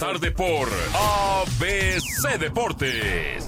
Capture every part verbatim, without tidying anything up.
tarde por A B C Deportes.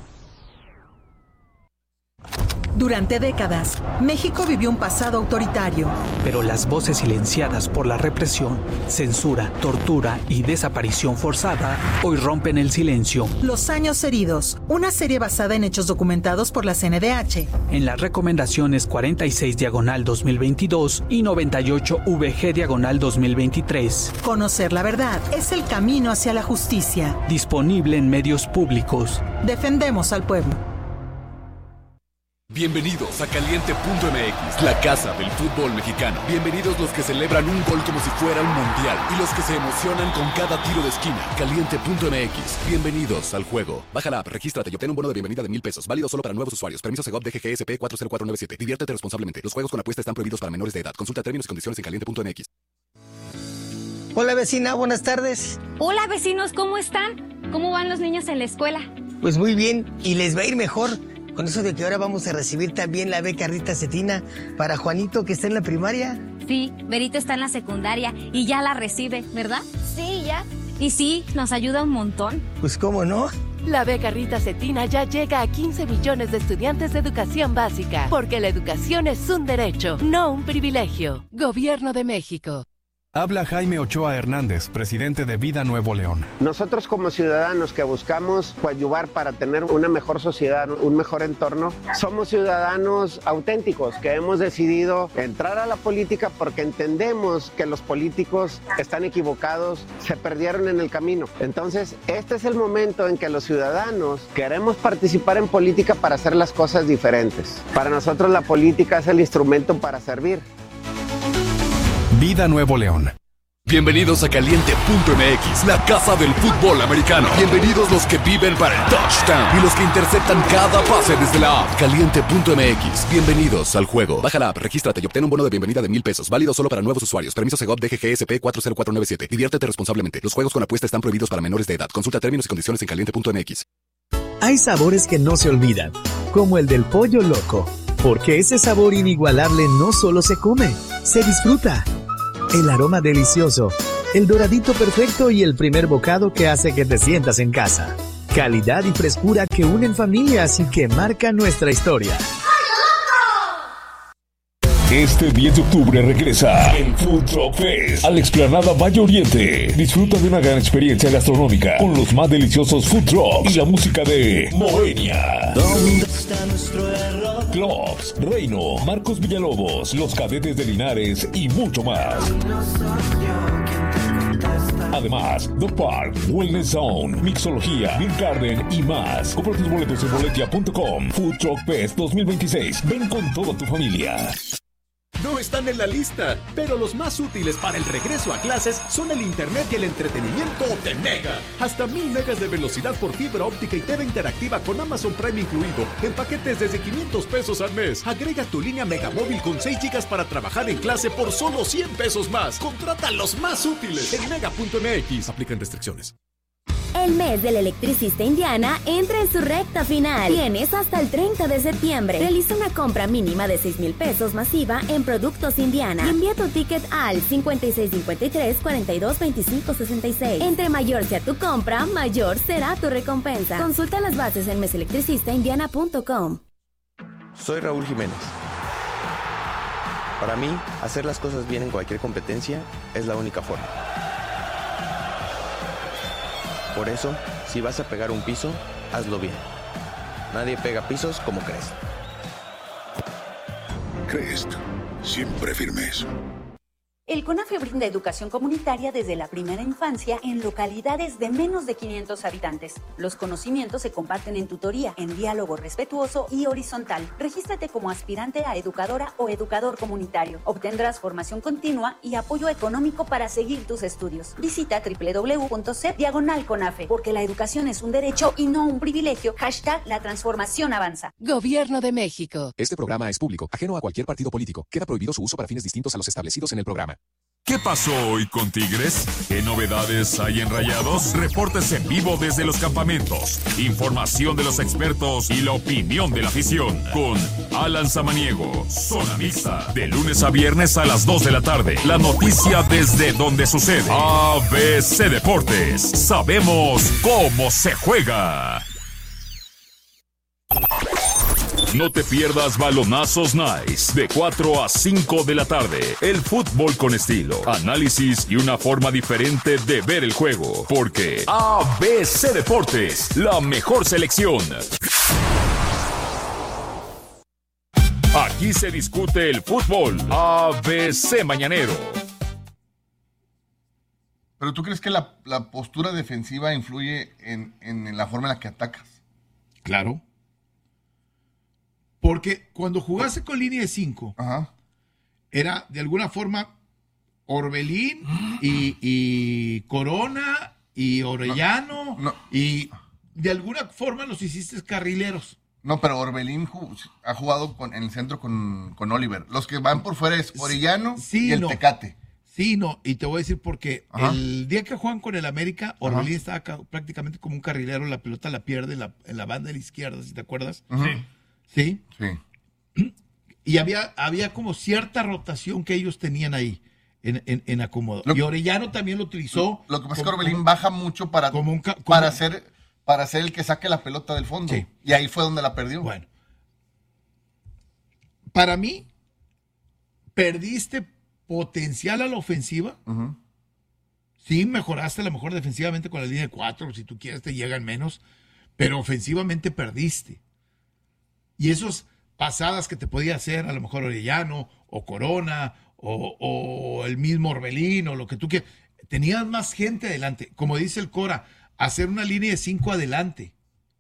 Durante décadas, México vivió un pasado autoritario. Pero las voces silenciadas por la represión, censura, tortura y desaparición forzada hoy rompen el silencio. Los años heridos, una serie basada en hechos documentados por la C N D H. En las recomendaciones cuarenta y seis diagonal dos mil veintidós y noventa y ocho V G diagonal dos mil veintitrés. Conocer la verdad es el camino hacia la justicia. Disponible en medios públicos. Defendemos al pueblo. Bienvenidos a Caliente punto M X, la casa del fútbol mexicano. Bienvenidos los que celebran un gol como si fuera un mundial y los que se emocionan con cada tiro de esquina. Caliente punto M X, bienvenidos al juego. Baja la app, regístrate y obtén un bono de bienvenida de mil pesos, válido solo para nuevos usuarios. Permiso Segov D G G S P cuatro cero cuatro nueve siete. Diviértete responsablemente. Los juegos con apuesta están prohibidos para menores de edad. Consulta términos y condiciones en Caliente punto M X. Hola vecina, buenas tardes. Hola vecinos, ¿cómo están? ¿Cómo van los niños en la escuela? Pues muy bien, y les va a ir mejor. Con eso de que ahora vamos a recibir también la beca Rita Cetina para Juanito, que está en la primaria. Sí, Berito está en la secundaria y ya la recibe, ¿verdad? Sí, ya. Y sí, nos ayuda un montón. Pues cómo no. La beca Rita Cetina ya llega a quince millones de estudiantes de educación básica, porque la educación es un derecho, no un privilegio. Gobierno de México. Habla Jaime Ochoa Hernández, presidente de Vida Nuevo León. Nosotros como ciudadanos que buscamos coadyuvar para tener una mejor sociedad, un mejor entorno, somos ciudadanos auténticos que hemos decidido entrar a la política porque entendemos que los políticos están equivocados, se perdieron en el camino. Entonces, este es el momento en que los ciudadanos queremos participar en política para hacer las cosas diferentes. Para nosotros la política es el instrumento para servir. Vida Nuevo León. Bienvenidos a Caliente punto M X, la casa del fútbol americano. Bienvenidos los que viven para el touchdown y los que interceptan cada pase desde la app. Caliente punto M X, bienvenidos al juego. Baja la app, regístrate y obtén un bono de bienvenida de mil pesos, válido solo para nuevos usuarios. Permiso Segov D G G S P cuatro cero cuatro nueve siete. Diviértete responsablemente. Los juegos con apuesta están prohibidos para menores de edad. Consulta términos y condiciones en Caliente punto M X. Hay sabores que no se olvidan, como el del pollo loco, porque ese sabor inigualable no solo se come, se disfruta. El aroma delicioso, el doradito perfecto y el primer bocado que hace que te sientas en casa. Calidad y frescura que unen familias y que marcan nuestra historia. Este diez de octubre regresa el Food Truck Fest a la explanada Valle Oriente. Disfruta de una gran experiencia gastronómica con los más deliciosos food trucks y la música de Moenia. ¿Dónde está nuestro error? Clubs, Reino, Marcos Villalobos, Los Cadetes de Linares y mucho más. Además, The Park, Wellness Zone, Mixología, Beer Garden y más. Compra tus boletos en boletia punto com. Food Truck Fest dos mil veintiséis. Ven con toda tu familia. No están en la lista, pero los más útiles para el regreso a clases son el internet y el entretenimiento de Mega. Hasta mil megas de velocidad por fibra óptica y T V interactiva con Amazon Prime incluido, en paquetes desde quinientos pesos al mes. Agrega tu línea Megamóvil con seis gigas para trabajar en clase por solo cien pesos más. Contrata los más útiles en mega punto M X. Aplican restricciones. El mes del electricista Indiana entra en su recta final. Tienes hasta el treinta de septiembre. Realiza una compra mínima de seis mil pesos masiva en productos Indiana. Y envía tu ticket al cincuenta y seis cincuenta y tres cuarenta y dos veinticinco sesenta y seis. Entre mayor sea tu compra, mayor será tu recompensa. Consulta las bases en mes electricista indiana punto com. Soy Raúl Jiménez. Para mí, hacer las cosas bien en cualquier competencia es la única forma. Por eso, si vas a pegar un piso, hazlo bien. Nadie pega pisos como Crest. Crest, siempre firmes. El CONAFE brinda educación comunitaria desde la primera infancia en localidades de menos de quinientos habitantes. Los conocimientos se comparten en tutoría, en diálogo respetuoso y horizontal. Regístrate como aspirante a educadora o educador comunitario. Obtendrás formación continua y apoyo económico para seguir tus estudios. Visita doble u doble u doble u punto c diagonal CONAFE, porque la educación es un derecho y no un privilegio. Hashtag la transformación avanza. Gobierno de México. Este programa es público, ajeno a cualquier partido político. Queda prohibido su uso para fines distintos a los establecidos en el programa. ¿Qué pasó hoy con Tigres? ¿Qué novedades hay en Rayados? Reportes en vivo desde los campamentos, información de los expertos y la opinión de la afición. Con Alan Samaniego, Zona Mixta, de lunes a viernes a las dos de la tarde. La noticia desde donde sucede. A B C Deportes. Sabemos cómo se juega. No te pierdas Balonazos Nice de cuatro a cinco de la tarde. El fútbol con estilo, análisis y una forma diferente de ver el juego. Porque A B C Deportes, la mejor selección. Aquí se discute el fútbol. A B C Mañanero. ¿Pero tú crees que la, la postura defensiva influye en, en la forma en la que atacas? Claro. Porque cuando jugaste con línea de cinco, era de alguna forma Orbelín y, y Corona y Orellano no, no. y de alguna forma los hiciste carrileros. No, pero Orbelín ju- ha jugado con, en el centro con, con Oliver. Los que van por fuera es Orellano sí, y el no. Tecate. Sí, no, y te voy a decir porque Ajá. el día que juegan con el América, Orbelín Ajá. estaba ca- prácticamente como un carrilero, la pelota la pierde en la, en la banda de la izquierda, si te acuerdas. Ajá. Sí. ¿Sí? Sí. Y había, había como cierta rotación que ellos tenían ahí en, en, en acomodo. Lo, y Orellano también lo utilizó. Lo que pasa es que como, Orbelín como, baja mucho para, como un, como, para, hacer, para ser el que saque la pelota del fondo. Sí. Y ahí fue donde la perdió. Bueno. Para mí, perdiste potencial a la ofensiva. Uh-huh. Sí, mejoraste a lo mejor defensivamente con la línea de cuatro. Si tú quieres, te llegan menos. Pero ofensivamente perdiste. Y esas pasadas que te podía hacer a lo mejor Orellano o Corona o, o el mismo Orbelín o lo que tú quieras, tenías más gente adelante. Como dice el Cora, hacer una línea de cinco adelante.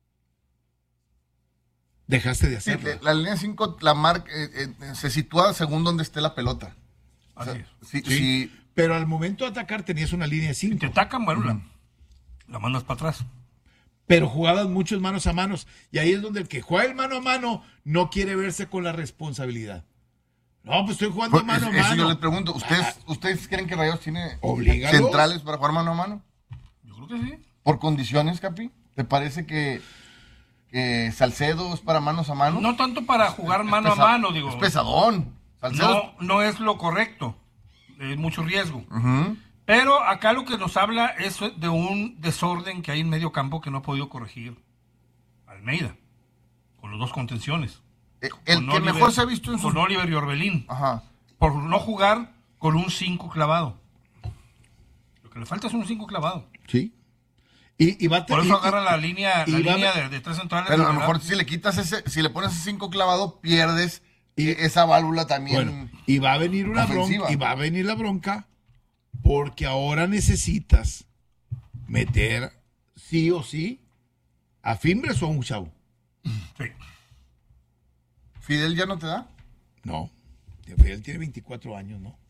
Dejaste de Sí, hacerlo. la línea cinco la marca, eh, eh, se sitúa según donde esté la pelota. O sea, sí, Sí, sí. pero al momento de atacar tenías una línea de cinco. Si te atacan, bueno, la, la mandas para atrás. Pero jugabas muchos manos a manos. Y ahí es donde el que juega el mano a mano no quiere verse con la responsabilidad. No, pues estoy jugando Pues, mano a eso mano. yo les pregunto, ¿ustedes, Ah, ¿ustedes creen que Rayados tiene Oblígalos. centrales para jugar mano a mano? Yo creo que sí. ¿Por condiciones, Capi? ¿Te parece que, que Salcedo es para manos a mano? No tanto para jugar Es mano pesa- a mano, digo. Es pesadón. Salcedo No, no es lo correcto. Es mucho riesgo. Uh-huh. Pero acá lo que nos habla es de un desorden que hay en medio campo que no ha podido corregir Almeida, con los dos contenciones. Eh, el Con que Oliver- mejor se ha visto en sus... Con Oliver y Orbelín. Ajá. Por no jugar con un cinco clavado. Lo que le falta es un cinco clavado. Sí. Y, y va a Por y- eso agarra la línea, y la va a- línea de, de tres centrales. Pero a lo ¿verdad? mejor si le quitas ese, si le pones ese cinco clavado, pierdes y, esa válvula también. Bueno, y va a venir una ofensiva. bronca, y va a venir la bronca porque ahora necesitas meter sí o sí a Fimbres o a un chavo. Sí. ¿Fidel ya no te da? No. Fidel tiene veinticuatro años, ¿no?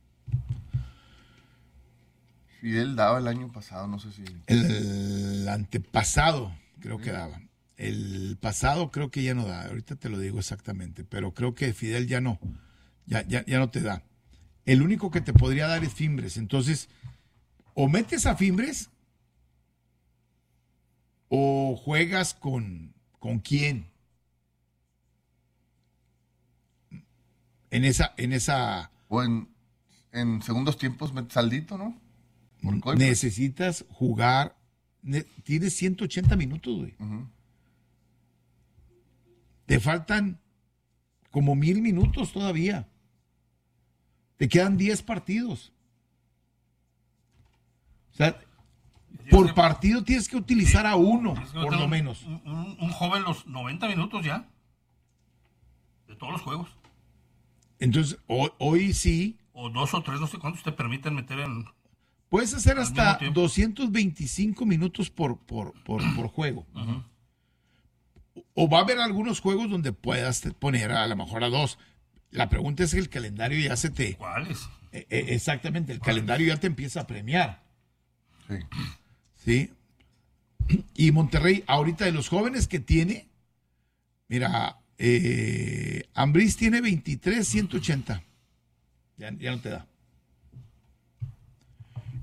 Fidel daba el año pasado, no sé si... El, el antepasado creo que daba. El pasado creo que ya no da. Ahorita te lo digo exactamente. Pero creo que Fidel ya no. Ya, ya, ya no te da. El único que te podría dar es Fimbres. Entonces, o metes a Fimbres o juegas con, ¿con quién? En esa, en esa. O en, en segundos tiempos metes Saldito, ¿no? Por Necesitas jugar. Ne, tienes ciento ochenta minutos, güey. Uh-huh. Te faltan como mil minutos todavía. Te quedan diez partidos. O sea, por partido tienes que utilizar a uno, por lo un, menos. Un, un, un joven los noventa minutos ya. De todos los juegos. Entonces, hoy, hoy sí. O dos o tres, no sé cuántos te permiten meter en... Puedes hacer hasta doscientos veinticinco minutos por, por, por, por juego. Uh-huh. O va a haber algunos juegos donde puedas poner a lo mejor a dos. La pregunta es que el calendario ya se te... ¿Cuáles? Eh, eh, exactamente, el calendario ya te empieza a premiar. Sí. ¿Sí? Y Monterrey, ahorita de los jóvenes que tiene, mira, eh, Ambriz tiene veintitrés, ciento ochenta. Ya, ya no te da.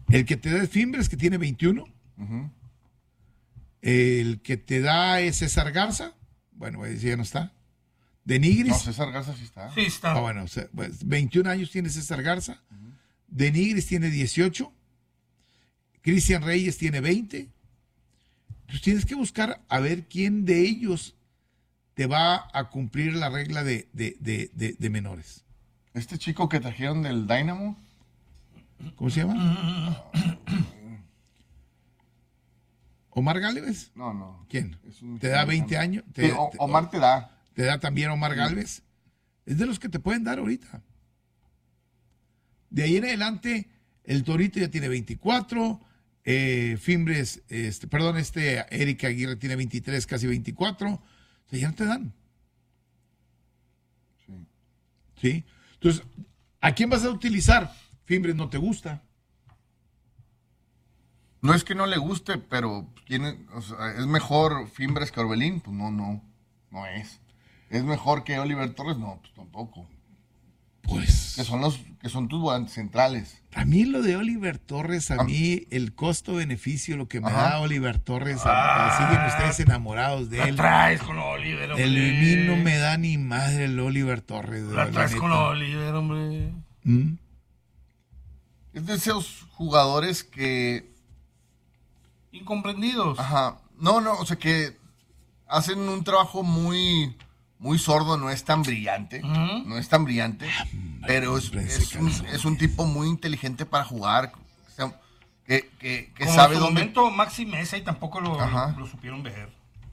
El que te da es Fimbres, que tiene veintiuno. Uh-huh. El que te da es César Garza. Bueno, ese ya no está. De Nigris. No, César Garza sí está. Sí está. Ah, bueno, o sea, pues, veintiún años tiene César Garza. Uh-huh. De Nigris tiene dieciocho. Cristian Reyes tiene veinte. Entonces tienes que buscar a ver quién de ellos te va a cumplir la regla de, de, de, de, de menores. Este chico que trajeron del Dynamo. ¿Cómo se llama? ¿Omar Gálvez? No, no. ¿Quién? ¿Te da veinte años? Te, sí, o, Omar te da. ¿Te da también Omar Gálvez? Es de los que te pueden dar ahorita. De ahí en adelante, el Torito ya tiene veinticuatro. Eh, Fimbres, este, perdón, este Eric Aguirre tiene veintitrés, casi veinticuatro. O sea, ya no te dan. Sí. ¿Sí? Entonces, ¿a quién vas a utilizar? Fimbres no te gusta. No es que no le guste, pero tiene, o sea, ¿es mejor Fimbres que Orbelín? Pues no, no, no es. ¿Es mejor que Oliver Torres? No, pues tampoco. Pues. Que son los, que son tus volantes centrales. A mí lo de Oliver Torres, a, a mí el costo-beneficio, lo que me Ajá. da Oliver Torres, ah, a, siguen ustedes enamorados de la él. La traes con Oliver, hombre. El mí no me da ni madre el Oliver Torres. La, la traes con Oliver, hombre. ¿Mm? Es de esos jugadores que... Incomprendidos. Ajá. No, no, o sea que hacen un trabajo muy... muy sordo, no es tan brillante, uh-huh. no es tan brillante, ah, pero es, es, un, es un tipo muy inteligente para jugar, o sea, que, que, que Como sabe en su dónde... momento Maxi Mesa y tampoco lo, lo, lo supieron ver.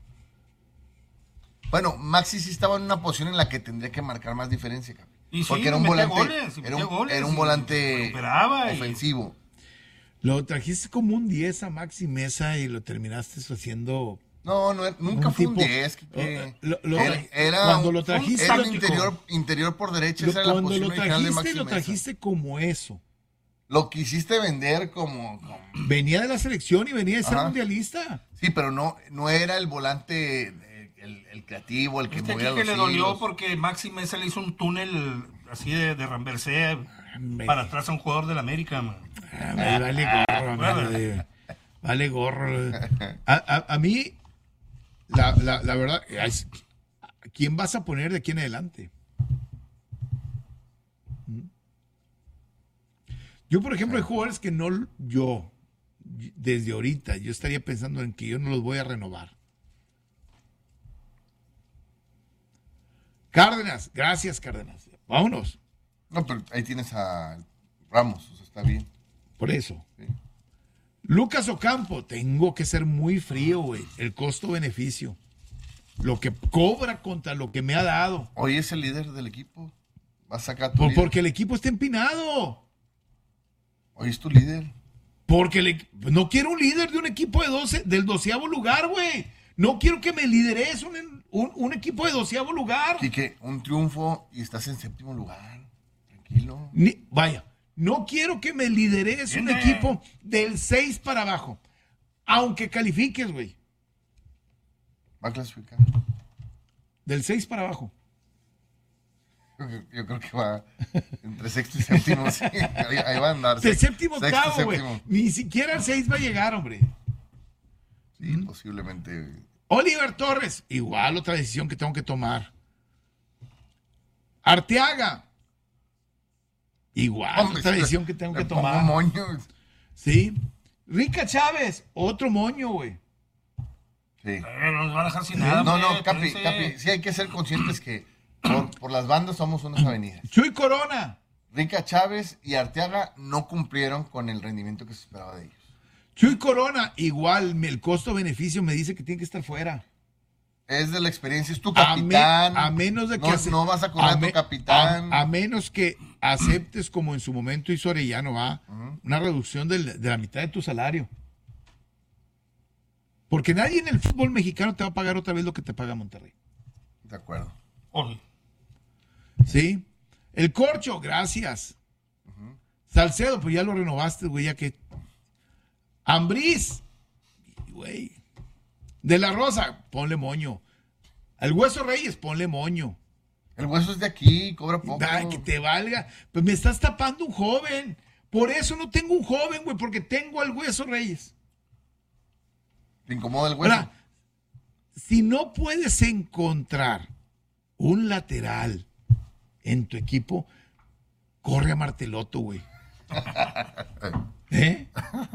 Bueno, Maxi sí estaba en una posición en la que tendría que marcar más diferencia, y porque sí, era un volante, goles, era un, goles, era un volante ofensivo. Y... Lo trajiste como un diez a Maxi Mesa y lo terminaste haciendo... No, no, nunca un fue tipo, un diez. Que, lo, lo, era, era cuando un, lo trajiste, era el interior, interior por derecha. Lo, esa era la cuando lo trajiste, de Maxi lo trajiste Mesa. Como eso. Lo quisiste vender como, como... Venía de la selección y venía de ser Ajá. mundialista. Sí, pero no, no era el volante, el, el creativo, el que este movía los que le hilos. dolió porque Maxi Mesa le hizo un túnel así de, de Rambercé para atrás a un jugador del América. Man. Ah, vale gorro, vale, vale gorro. A, a, a mí... La, la, la verdad, es, ¿quién vas a poner de aquí en adelante? Yo, por ejemplo, hay jugadores que no, yo, desde ahorita, yo estaría pensando en que yo no los voy a renovar. Cárdenas, gracias Cárdenas. Vámonos. No, pero ahí tienes a Ramos, o sea, está bien. Por eso. Sí. Lucas Ocampo, tengo que ser muy frío, güey. El costo-beneficio. Lo que cobra contra lo que me ha dado. Hoy es el líder del equipo. Va a sacar tu Por, líder. Porque el equipo está empinado. Hoy es tu líder. Porque le, no quiero un líder de un equipo de doce, del doceavo lugar, güey. No quiero que me lideres un, un, un equipo de doceavo lugar. Y que un triunfo y estás en séptimo lugar. Tranquilo. Ni, vaya. No quiero que me lideres un equipo del seis para abajo. Aunque califiques, güey. Va a clasificar. Del seis para abajo. Yo, yo creo que va entre sexto y séptimo. Sí. Ahí, ahí va a andar. De séptimo octavo, güey. Ni siquiera el seis va a llegar, hombre. Sí, ¿Mm? Posiblemente. Oliver Torres. Igual otra decisión que tengo que tomar. Arteaga. Igual, Hombre, otra decisión que tengo que tomar. Moño. Sí. Rica Chávez, otro moño, güey. Sí. Eh, no nos van a dejar sin nada. No, no, hombre, Capi, Capi, sí hay que ser conscientes que por, por las bandas somos unas avenidas. Chuy Corona. Rica Chávez y Arteaga no cumplieron con el rendimiento que se esperaba de ellos. Chuy Corona, igual, el costo-beneficio me dice que tiene que estar fuera. Es de la experiencia, es tu capitán. A, me, a menos de que no, ace- no vas a cobrar a tu me, capitán. A, a menos que aceptes, como en su momento hizo Orellano, va, uh-huh. una reducción del, de la mitad de tu salario. Porque nadie en el fútbol mexicano te va a pagar otra vez lo que te paga Monterrey. De acuerdo. Oye. Sí. El Corcho, gracias. Uh-huh. Salcedo, pues ya lo renovaste, güey, ya que. Ambriz, güey. De la Rosa, ponle moño. Al Hueso Reyes, ponle moño. El Hueso es de aquí, cobra poco. Da, que te valga. Pues me estás tapando un joven. Por eso no tengo un joven, güey, porque tengo al Hueso Reyes. ¿Te incomoda el Hueso? Ahora, si no puedes encontrar un lateral en tu equipo, corre a Marteloto, güey. ¿Eh?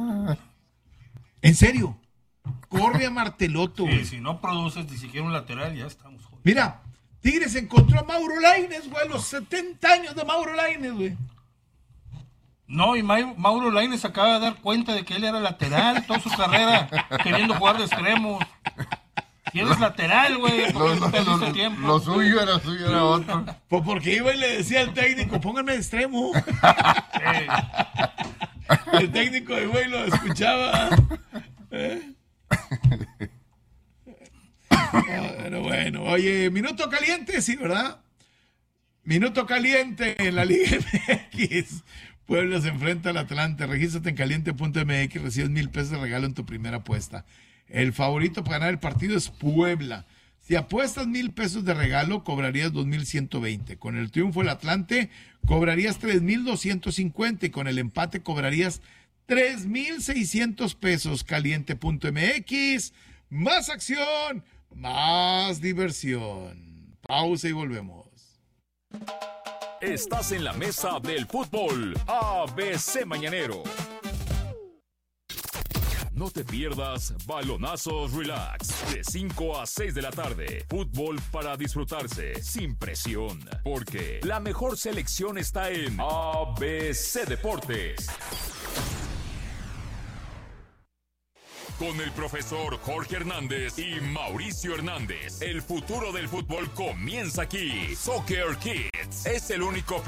En serio, corre a Marteloto, güey. Sí, si no produces ni siquiera un lateral, ya estamos jodidos. Mira, Tigres encontró a Mauro Lainez, güey, a los setenta años de Mauro Lainez, güey. No, y Ma- Mauro Lainez acaba de dar cuenta de que él era lateral toda su carrera, queriendo jugar de extremo. Y él es lateral, güey. Lo, lo, lo, tiempo. lo suyo era suyo, era otro. Pues porque iba y le decía al técnico, pónganme de extremo. El técnico de güey lo escuchaba. ¿Eh? Pero bueno, oye, minuto caliente, sí, ¿verdad? Minuto caliente en la Liga M X. Puebla se enfrenta al Atlante. Regístrate en caliente punto m x, recibes mil pesos de regalo en tu primera apuesta. El favorito para ganar el partido es Puebla. Si apuestas mil pesos de regalo, cobrarías dos mil ciento veinte. Con el triunfo del Atlante, cobrarías tres mil doscientos cincuenta y con el empate cobrarías tres mil seiscientos pesos. caliente punto m x. Más acción, más diversión. Pausa y volvemos. Estás en la mesa del fútbol A B C Mañanero. No te pierdas Balonazos Relax de cinco a seis de la tarde. Fútbol para disfrutarse sin presión, porque la mejor selección está en A B C Deportes. Con el profesor Jorge Hernández y Mauricio Hernández, el futuro del fútbol comienza aquí. Soccer Kids es el único